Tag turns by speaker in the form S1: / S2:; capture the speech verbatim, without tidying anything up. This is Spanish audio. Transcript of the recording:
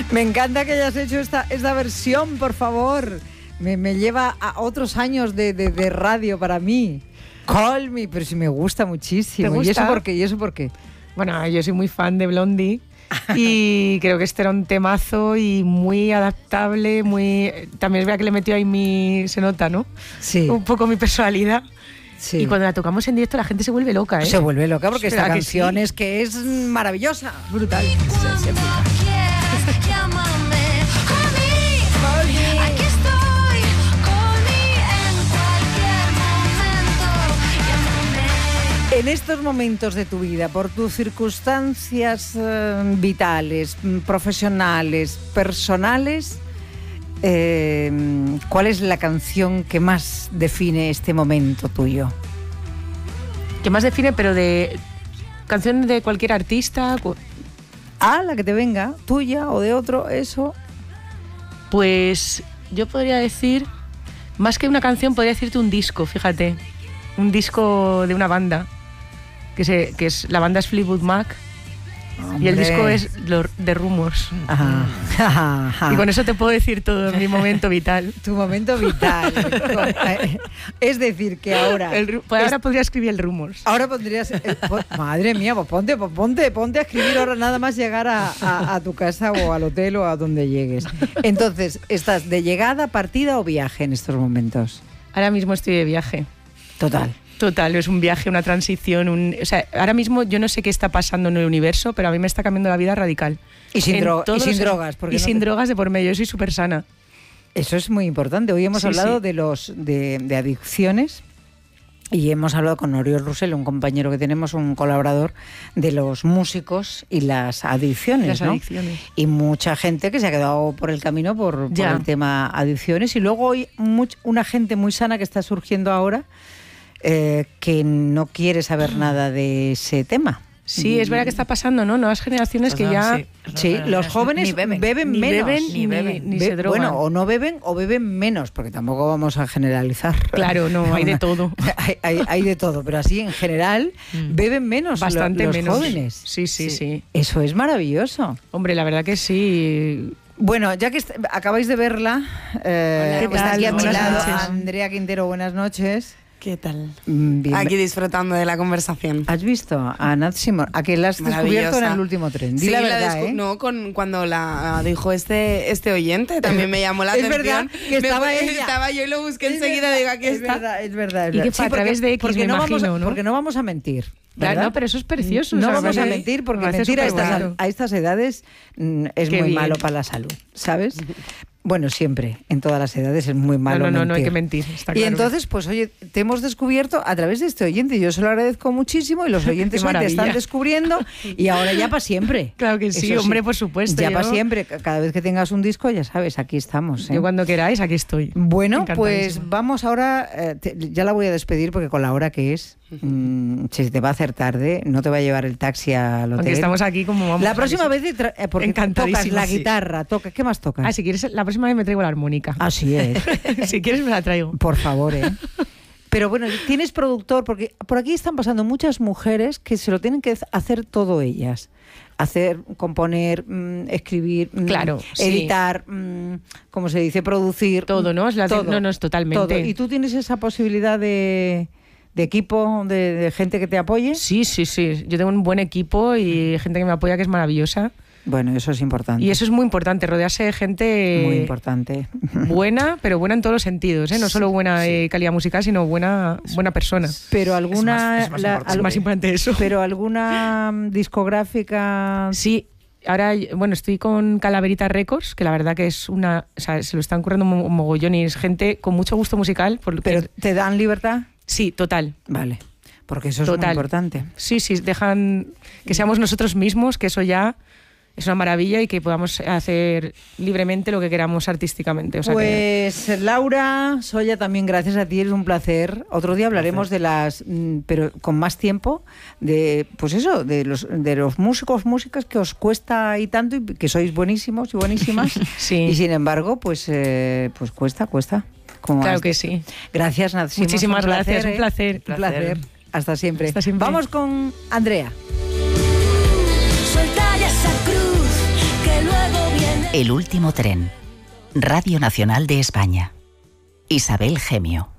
S1: Me encanta que hayas hecho esta, esta versión, por favor. Me, me lleva a otros años de, de, de radio para mí. Call Me, pero sí me gusta muchísimo.
S2: ¿Te gusta?
S1: ¿Y eso por qué? ¿Y eso por qué?
S2: Bueno, yo soy muy fan de Blondie y creo que este era un temazo y muy adaptable, muy... También es verdad que le metió ahí mi... Se nota, ¿no?
S1: Sí.
S2: Un poco mi personalidad.
S1: Sí.
S2: Y cuando la tocamos en directo la gente se vuelve loca, ¿eh?
S1: Se vuelve loca porque esta
S2: ¿Verdad que
S1: canción
S2: sí?
S1: es que es maravillosa.
S2: Brutal.
S3: Aquí estoy, call me en cualquier momento, llámame.
S1: En estos momentos de tu vida, por tus circunstancias eh, vitales, mm, profesionales, personales, eh, ¿cuál es la canción que más define este momento tuyo?
S2: ¿Qué más define? Pero de... Canción de cualquier artista... cu-
S1: Ah, la que te venga, tuya o de otro, eso.
S2: Pues yo podría decir, más que una canción, podría decirte un disco, fíjate. Un disco de una banda, que, se, que es la banda es Fleetwood Mac, y el
S1: Hombre.
S2: disco es lo- The Rumors.
S1: Ajá. Ajá, ajá.
S2: Y con eso te puedo decir todo en mi momento vital.
S1: Tu momento vital. Es decir, que ahora...
S2: El ru- pues ahora podría escribir el Rumors.
S1: Ahora pondrías... eh, pon- madre mía, pues ponte, pues ponte, ponte a escribir ahora nada más llegar a, a- a tu casa o al hotel o a donde llegues. Entonces, ¿estás de llegada, partida o viaje en estos momentos?
S2: Ahora mismo estoy de viaje.
S1: Total.
S2: Total, es un viaje, una transición. Un, o sea, ahora mismo yo no sé qué está pasando en el universo, pero a mí me está cambiando la vida radical.
S1: Y sin,
S2: En
S1: dro- y
S2: todos
S1: sin
S2: los-
S1: drogas. Porque
S2: Y
S1: no
S2: sin
S1: te-
S2: drogas de por medio, yo soy súper sana.
S1: Eso es muy importante. Hoy hemos
S2: Sí,
S1: hablado
S2: sí.
S1: de los de, de adicciones y hemos hablado con Oriol Russell, un compañero que tenemos, un colaborador, de los músicos y las adicciones,
S2: Las
S1: ¿no?
S2: adicciones.
S1: Y mucha gente que se ha quedado por el camino por, por
S2: Ya.
S1: el tema adicciones. Y luego hay much- una gente muy sana que está surgiendo ahora eh, que no quiere saber nada de ese tema.
S2: Sí, es verdad que está pasando, ¿no? Nuevas generaciones que ya
S4: Sí,
S1: Sí, los jóvenes
S4: Ni beben.
S1: beben,
S2: ni
S1: menos.
S2: beben
S4: Ni
S2: ni,
S4: beben.
S2: ni
S1: Be-
S2: se drogan.
S1: Bueno, o no beben o beben menos, porque tampoco vamos a generalizar.
S2: Claro, no, hay de todo.
S1: hay, hay- hay de todo, pero así en general beben menos lo-
S2: Bastante
S1: los
S2: menos.
S1: jóvenes.
S2: Sí, sí, sí,
S1: Eso es maravilloso.
S2: Hombre, la verdad que sí.
S1: Bueno, ya que est- acabáis de verla, eh,
S4: Hola,
S2: ¿qué
S1: está
S2: tal?
S1: aquí a mi
S2: Buenas
S1: lado
S2: noches.
S1: Andrea Quintero, buenas noches.
S4: ¿Qué tal?
S1: Mm, bien-
S4: Aquí disfrutando de la conversación.
S1: ¿Has visto a Nat Simon? ¿A que la has descubierto
S4: Maravillosa.
S1: en el último tren? Di
S4: Sí,
S1: la
S4: la
S1: verdad,
S4: descu-
S1: ¿eh?
S4: No, con, cuando la dijo este, este oyente, también me llamó la
S1: Es
S4: atención.
S1: verdad que
S4: Me
S1: estaba
S4: fue-
S1: ella.
S4: Estaba yo y lo busqué
S1: Es
S4: enseguida,
S1: verdad,
S4: digo, aquí
S1: es
S4: está.
S1: verdad, es verdad. es
S2: Y que
S1: verdad.
S2: fue a través de X,
S1: porque
S2: me
S1: no vamos,
S2: imagino, ¿no?
S1: Porque no vamos a mentir.
S2: Claro,
S1: ¿verdad?
S2: no, pero eso es precioso.
S1: No
S2: o sea,
S1: vamos
S2: me
S1: a
S2: parece-
S1: mentir, porque
S2: me parece
S1: mentir a estas,
S2: superbonito.
S1: a estas edades mm, es
S2: Qué
S1: muy
S2: bien.
S1: malo para la salud, ¿sabes? Bueno, siempre, en todas las edades es muy malo
S2: No, no, no,
S1: mentir.
S2: no hay que mentir. Está
S1: Y
S2: claro.
S1: entonces, pues oye, te hemos descubierto a través de este oyente, y yo se lo agradezco muchísimo, y los oyentes
S2: Qué
S1: hoy te están
S2: maravilla.
S1: descubriendo, y ahora ya para siempre.
S2: Claro que sí,
S1: Eso
S2: hombre, por supuesto.
S1: Ya
S2: yo-
S1: para siempre, cada vez que tengas un disco, ya sabes, aquí estamos. ¿eh?
S2: Yo cuando queráis, aquí estoy.
S1: Bueno, pues
S2: Encantadísima.
S1: vamos ahora, eh, te- ya la voy a despedir porque con la hora que es, mm, se te va a hacer tarde, no te va a llevar el taxi al hotel.
S2: Aunque estamos aquí como vamos.
S1: La
S2: a
S1: próxima
S2: que
S1: vez, de tra- eh, porque tocas
S2: Encantadísima,
S1: la
S2: sí.
S1: guitarra, toca, ¿qué más tocas?
S2: sí. Ah, si quieres, la próxima vez me traigo la armónica.
S1: Así es,
S2: Si quieres, me la traigo.
S1: por favor, ¿eh? Pero bueno, tienes productor, porque por aquí están pasando muchas mujeres que se lo tienen que hacer todo ellas. Hacer, componer, mm, escribir, mm,
S2: Claro, sí.
S1: editar, mm, ¿cómo se dice? Producir.
S2: Todo, ¿no? Es la-
S1: todo,
S2: no, no, es totalmente.
S1: todo. ¿Y tú tienes esa posibilidad de, de equipo, de, de gente que te apoye?
S2: Sí, sí, sí. Yo tengo un buen equipo y gente que me apoya que es maravillosa.
S1: Bueno, eso es importante.
S2: Y eso es muy importante, rodearse de gente
S1: muy importante.
S2: buena, pero buena en todos los sentidos, ¿eh? No solo buena de calidad musical, sino buena, buena persona.
S1: Pero alguna,
S4: Es más- es más
S1: la-
S4: importante.
S2: Es más importante eso.
S1: pero alguna mm, discográfica.
S2: Sí, ahora, bueno, estoy con Calaverita Records, que la verdad que es una... O sea, se lo están currando un mogollón y es gente con mucho gusto musical. Porque,
S1: Pero te dan libertad.
S2: sí, total.
S1: Vale. Porque eso es
S2: Total.
S1: muy importante.
S2: Sí, sí, dejan que seamos nosotros mismos, que eso ya es una maravilla y que podamos hacer libremente lo que queramos artísticamente. O sea que-
S1: Pues Laura, Soya, también gracias a ti, es un placer. Otro día hablaremos de las, mm, pero con más tiempo, de pues eso, de los de los músicos, músicas que os cuesta y tanto y que sois buenísimos y buenísimas.
S2: Sí.
S1: Y sin embargo, pues eh, pues cuesta, cuesta. Como
S2: Claro
S1: hasta-
S2: que sí.
S1: Gracias, Nat Simons,
S2: Muchísimas
S1: un
S2: gracias, un
S1: ¿eh?
S2: placer.
S1: Un placer. Hasta siempre.
S2: Hasta siempre.
S1: Vamos con Andrea.
S3: Suelta ya esa cruz que luego viene.
S5: El último tren. Radio Nacional de España. Isabel Gemio.